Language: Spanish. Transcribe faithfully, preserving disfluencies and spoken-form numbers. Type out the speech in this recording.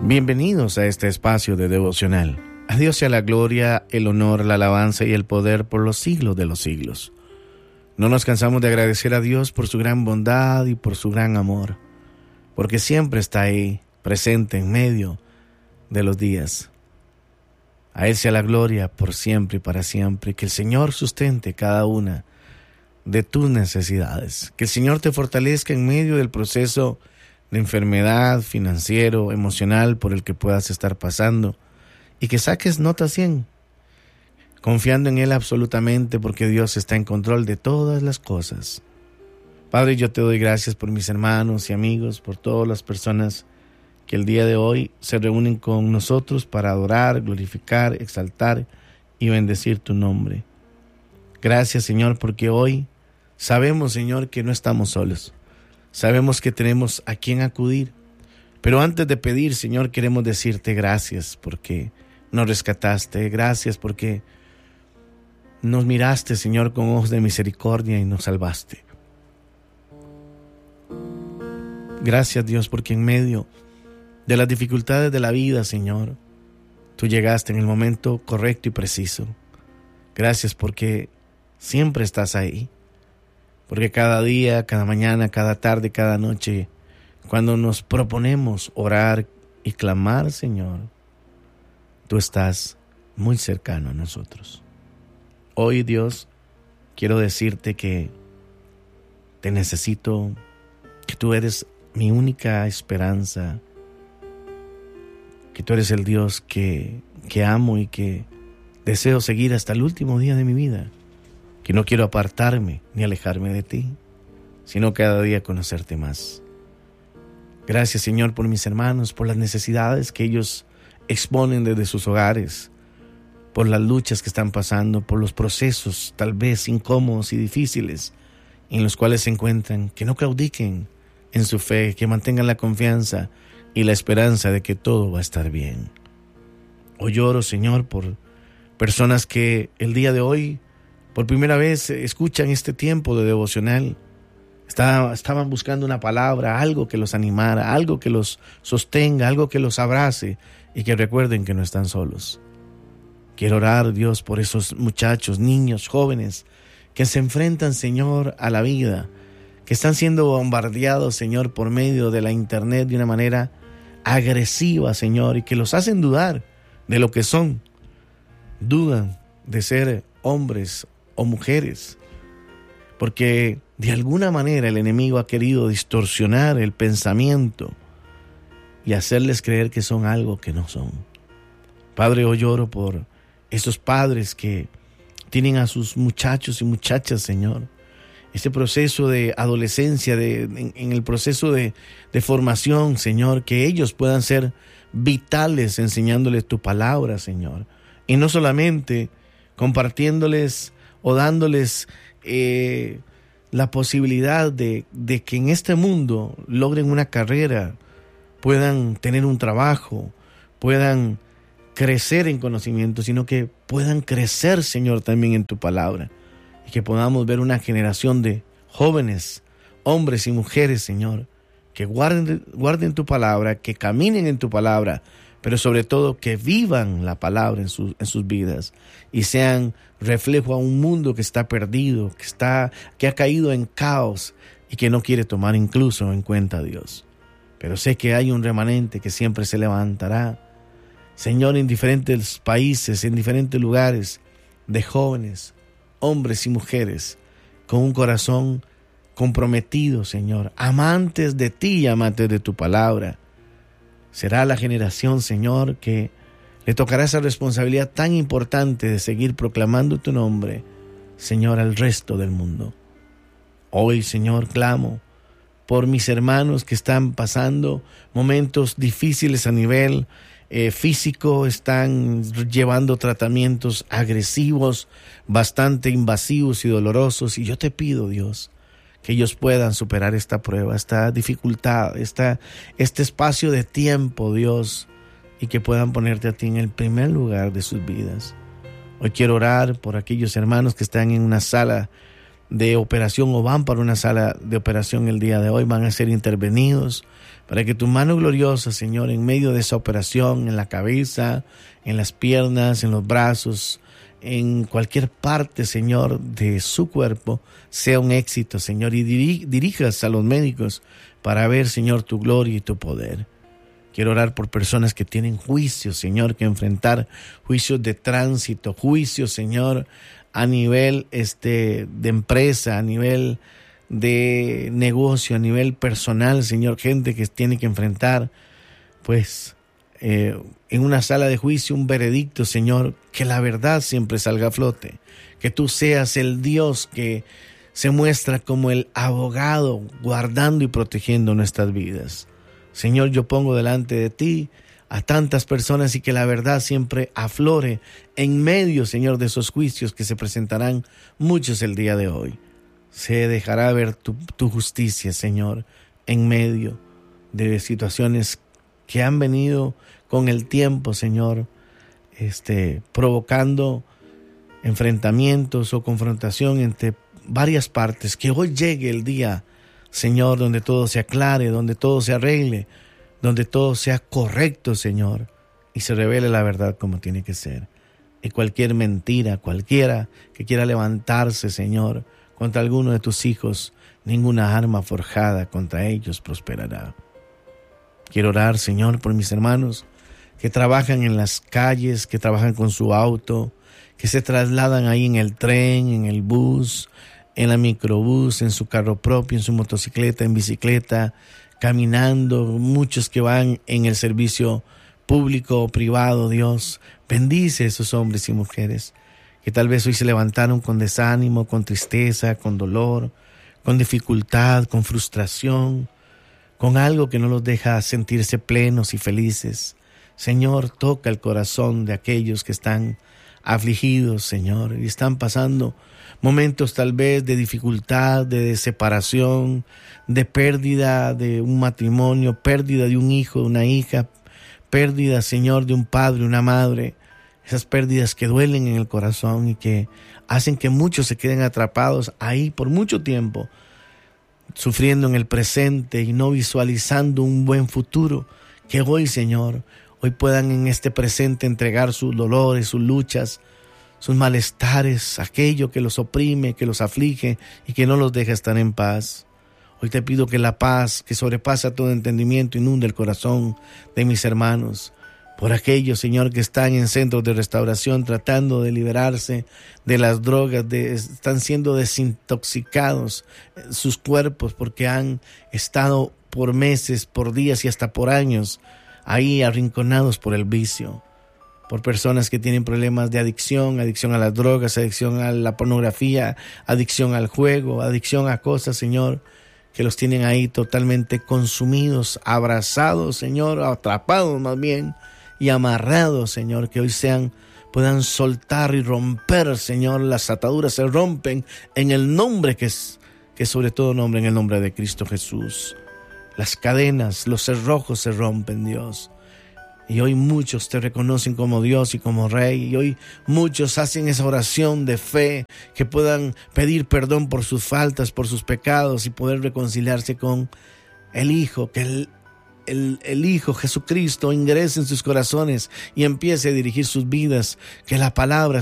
Bienvenidos a este espacio de devocional. A Dios sea la gloria, el honor, la alabanza y el poder por los siglos de los siglos. No nos cansamos de agradecer a Dios por su gran bondad y por su gran amor, porque siempre está ahí, presente en medio de los días. A Él sea la gloria por siempre y para siempre. Que el Señor sustente cada una de tus necesidades. Que el Señor te fortalezca en medio del proceso de enfermedad, financiero, emocional por el que puedas estar pasando. Y que saques nota cien, confiando en Él absolutamente, porque Dios está en control de todas las cosas. Padre, yo te doy gracias por mis hermanos y amigos, por todas las personas que el día de hoy se reúnen con nosotros para adorar, glorificar, exaltar y bendecir tu nombre. Gracias, Señor, porque hoy sabemos, Señor, que no estamos solos. Sabemos que tenemos a quien acudir. Pero antes de pedir, Señor, queremos decirte gracias porque nos rescataste. Gracias porque nos miraste, Señor, con ojos de misericordia y nos salvaste. Gracias, Dios, porque en medio de las dificultades de la vida, Señor, tú llegaste en el momento correcto y preciso. Gracias porque siempre estás ahí. Porque cada día, cada mañana, cada tarde, cada noche, cuando nos proponemos orar y clamar, Señor, tú estás muy cercano a nosotros. Hoy, Dios, quiero decirte que te necesito, que tú eres mi única esperanza, que tú eres el Dios que, que amo y que deseo seguir hasta el último día de mi vida, que no quiero apartarme ni alejarme de ti, sino cada día conocerte más. Gracias, Señor, por mis hermanos, por las necesidades que ellos exponen desde sus hogares, por las luchas que están pasando, por los procesos tal vez incómodos y difíciles en los cuales se encuentran, que no claudiquen en su fe, que mantengan la confianza y la esperanza de que todo va a estar bien. Hoy lloro, Señor, por personas que el día de hoy por primera vez escuchan este tiempo de devocional. Estaba, estaban buscando una palabra, algo que los animara, algo que los sostenga, algo que los abrace y que recuerden que no están solos. Quiero orar, Dios, por esos muchachos, niños, jóvenes que se enfrentan, Señor, a la vida, que están siendo bombardeados, Señor, por medio de la internet de una manera agresiva, Señor, y que los hacen dudar de lo que son. Dudan de ser hombres o mujeres, porque de alguna manera el enemigo ha querido distorsionar el pensamiento y hacerles creer que son algo que no son. Padre, hoy lloro por esos padres que tienen a sus muchachos y muchachas, Señor, este proceso de adolescencia, de, en, en el proceso de, de formación, Señor, que ellos puedan ser vitales enseñándoles tu palabra, Señor, y no solamente compartiéndoles o dándoles eh, la posibilidad de, de que en este mundo logren una carrera, puedan tener un trabajo, puedan crecer en conocimiento, sino que puedan crecer, Señor, también en tu palabra, y que podamos ver una generación de jóvenes, hombres y mujeres, Señor, que guarden, guarden tu palabra, que caminen en tu palabra, pero sobre todo que vivan la palabra en, su, en sus vidas y sean reflejo a un mundo que está perdido, que, está, que ha caído en caos y que no quiere tomar incluso en cuenta a Dios. Pero sé que hay un remanente que siempre se levantará, Señor, en diferentes países, en diferentes lugares, de jóvenes, hombres y mujeres, con un corazón comprometido, Señor, amantes de ti y amantes de tu palabra. Será la generación, Señor, que le tocará esa responsabilidad tan importante de seguir proclamando tu nombre, Señor, al resto del mundo. Hoy, Señor, clamo por mis hermanos que están pasando momentos difíciles a nivel eh, físico, están llevando tratamientos agresivos, bastante invasivos y dolorosos. Y yo te pido, Dios, que ellos puedan superar esta prueba, esta dificultad, esta, este espacio de tiempo, Dios, y que puedan ponerte a ti en el primer lugar de sus vidas. Hoy quiero orar por aquellos hermanos que están en una sala de operación o van para una sala de operación el día de hoy, van a ser intervenidos para que tu mano gloriosa, Señor, en medio de esa operación, en la cabeza, en las piernas, en los brazos, en cualquier parte, Señor, de su cuerpo, sea un éxito, Señor, y diri- dirijas a los médicos para ver, Señor, tu gloria y tu poder. Quiero orar por personas que tienen juicios, Señor, que enfrentar juicios de tránsito, juicios, Señor, a nivel este, de empresa, a nivel de negocio, a nivel personal, Señor, gente que tiene que enfrentar, pues, eh, en una sala de juicio, un veredicto, Señor, que la verdad siempre salga a flote, que tú seas el Dios que se muestra como el abogado, guardando y protegiendo nuestras vidas. Señor, yo pongo delante de ti a tantas personas y que la verdad siempre aflore en medio, Señor, de esos juicios que se presentarán muchos el día de hoy. Se dejará ver tu, tu justicia, Señor, en medio de situaciones que han venido con el tiempo, Señor, este, provocando enfrentamientos o confrontación entre varias partes. Que hoy llegue el día, Señor, donde todo se aclare, donde todo se arregle, donde todo sea correcto, Señor, y se revele la verdad como tiene que ser. Y cualquier mentira, cualquiera que quiera levantarse, Señor, contra alguno de tus hijos, ninguna arma forjada contra ellos prosperará. Quiero orar, Señor, por mis hermanos que trabajan en las calles, que trabajan con su auto, que se trasladan ahí en el tren, en el bus, en la microbús, en su carro propio, en su motocicleta, en bicicleta, caminando, muchos que van en el servicio público o privado. Dios, bendice a esos hombres y mujeres que tal vez hoy se levantaron con desánimo, con tristeza, con dolor, con dificultad, con frustración, con algo que no los deja sentirse plenos y felices. Señor, toca el corazón de aquellos que están afligidos, Señor, y están pasando momentos tal vez de dificultad, de separación, de pérdida de un matrimonio, pérdida de un hijo, de una hija, pérdida, Señor, de un padre, una madre. Esas pérdidas que duelen en el corazón y que hacen que muchos se queden atrapados ahí por mucho tiempo, sufriendo en el presente y no visualizando un buen futuro. Que hoy, Señor, hoy puedan en este presente entregar sus dolores, sus luchas, sus malestares, aquello que los oprime, que los aflige y que no los deja estar en paz. Hoy te pido que la paz que sobrepasa todo entendimiento inunde el corazón de mis hermanos. Por aquellos, Señor, que están en centros de restauración tratando de liberarse de las drogas, de, están siendo desintoxicados sus cuerpos porque han estado por meses, por días y hasta por años ahí arrinconados por el vicio. Por personas que tienen problemas de adicción, adicción a las drogas, adicción a la pornografía, adicción al juego, adicción a cosas, Señor, que los tienen ahí totalmente consumidos, abrazados, Señor, atrapados más bien, y amarrados, Señor, que hoy sean, puedan soltar y romper, Señor, las ataduras se rompen en el nombre que es, que sobre todo nombre, en el nombre de Cristo Jesús. Las cadenas, los cerrojos se rompen, Dios. Y hoy muchos te reconocen como Dios y como Rey. Y hoy muchos hacen esa oración de fe, que puedan pedir perdón por sus faltas, por sus pecados y poder reconciliarse con el Hijo, que el El, el Hijo Jesucristo ingrese en sus corazones y empiece a dirigir sus vidas, que la palabra